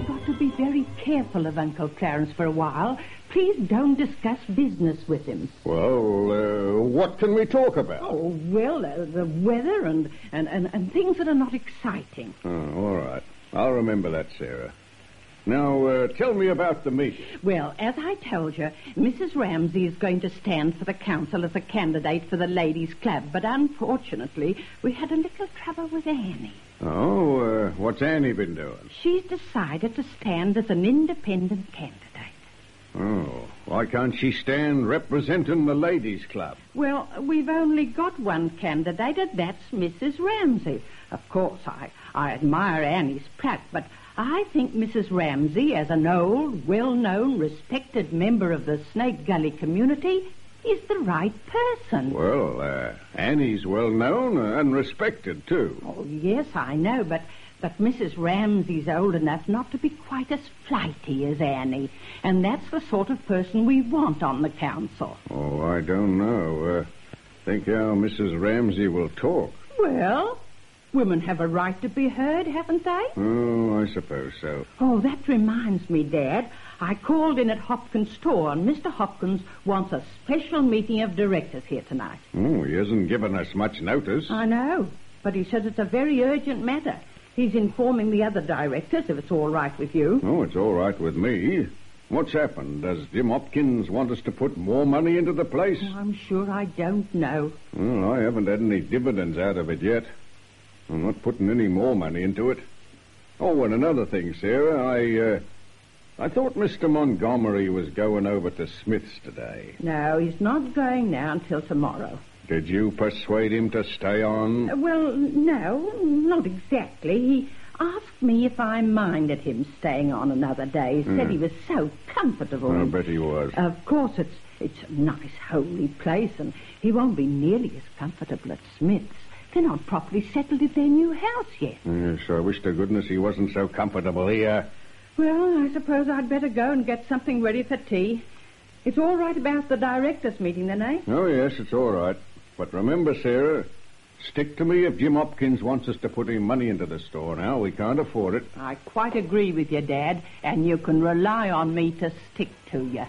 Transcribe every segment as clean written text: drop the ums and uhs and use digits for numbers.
got to be very careful of Uncle Clarence for a while. Please don't discuss business with him. Well, what can we talk about? Oh, well, the weather and things that are not exciting. Oh, all right. I'll remember that, Sarah. Now, tell me about the meeting. Well, as I told you, Mrs. Ramsey is going to stand for the council as a candidate for the Ladies' Club, but unfortunately, we had a little trouble with Annie. Oh, what's Annie been doing? She's decided to stand as an independent candidate. Oh, why can't she stand representing the Ladies' Club? Well, we've only got one candidate, and that's Mrs. Ramsey. Of course, I admire Annie's pluck, but I think Mrs. Ramsey, as an old, well-known, respected member of the Snake Gully community, is the right person. Well, Annie's well-known and respected, too. Oh, yes, I know, but Mrs. Ramsey's old enough not to be quite as flighty as Annie, and that's the sort of person we want on the council. Oh, I don't know. Think how Mrs. Ramsey will talk. Well, women have a right to be heard, haven't they? Oh, I suppose so. Oh, that reminds me, Dad. I called in at Hopkins' store, and Mr. Hopkins wants a special meeting of directors here tonight. Oh, he hasn't given us much notice. I know, but he says it's a very urgent matter. He's informing the other directors, if it's all right with you. Oh, it's all right with me. What's happened? Does Jim Hopkins want us to put more money into the place? Oh, I'm sure I don't know. Well, I haven't had any dividends out of it yet. I'm not putting any more money into it. Oh, and another thing, Sarah, I thought Mr. Montgomery was going over to Smith's today. No, he's not going now until tomorrow. Did you persuade him to stay on? Well, no, not exactly. He asked me if I minded him staying on another day. He said he was so comfortable. I bet he was. Of course, it's a nice, holy place, and he won't be nearly as comfortable at Smith's. They're not properly settled in their new house yet. Yes, I wish to goodness he wasn't so comfortable here. Well, I suppose I'd better go and get something ready for tea. It's all right about the directors' meeting then, eh? Oh, yes, it's all right. But remember, Sarah, stick to me if Jim Hopkins wants us to put any money into the store now. We can't afford it. I quite agree with you, Dad, and you can rely on me to stick to you.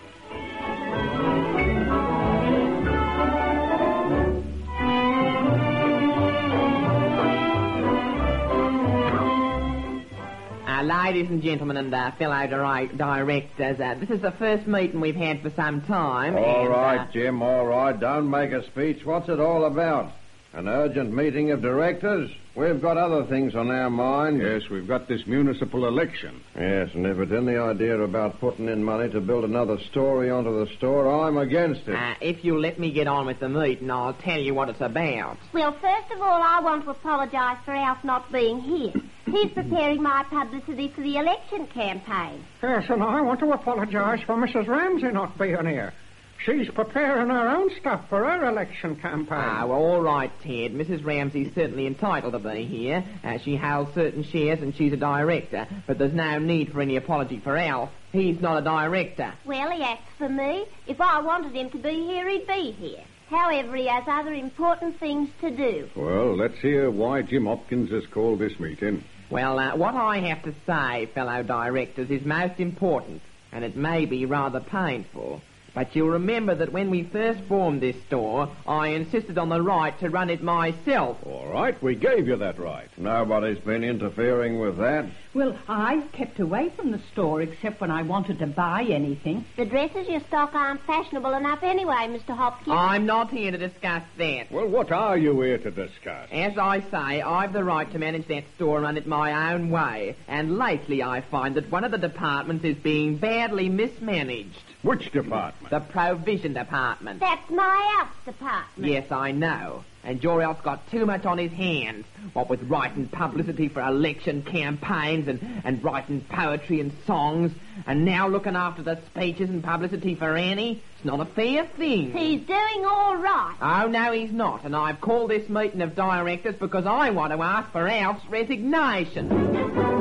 Ladies and gentlemen and fellow directors, this is the first meeting we've had for some time. All right, Jim, all right. Don't make a speech. What's it all about? An urgent meeting of directors? We've got other things on our mind. Yes, we've got this municipal election. Yes, and if it's any idea about putting in money to build another story onto the store, I'm against it. If you let me get on with the meeting, I'll tell you what it's about. Well, first of all, I want to apologise for Alf not being here. He's preparing my publicity for the election campaign. Yes, and I want to apologise for Mrs. Ramsey not being here. She's preparing her own stuff for her election campaign. Well, all right, Ted. Mrs. Ramsey's certainly entitled to be here. She holds certain shares and she's a director. But there's no need for any apology for Alf. He's not a director. Well, he acts for me. If I wanted him to be here, he'd be here. However, he has other important things to do. Well, let's hear why Jim Hopkins has called this meeting. Well, what I have to say, fellow directors, is most important, and it may be rather painful. But you'll remember that when we first formed this store, I insisted on the right to run it myself. All right, we gave you that right. Nobody's been interfering with that. Well, I've kept away from the store except when I wanted to buy anything. The dresses you stock aren't fashionable enough anyway, Mr. Hopkins. I'm not here to discuss that. Well, what are you here to discuss? As I say, I've the right to manage that store and run it my own way. And lately I find that one of the departments is being badly mismanaged. Which department? The provision department. That's my Alf's department. Yes, I know. And your Alf's got too much on his hands. What with writing publicity for election campaigns and writing poetry and songs, and now looking after the speeches and publicity for Annie. It's not a fair thing. He's doing all right. Oh, no, he's not. And I've called this meeting of directors because I want to ask for Alf's resignation.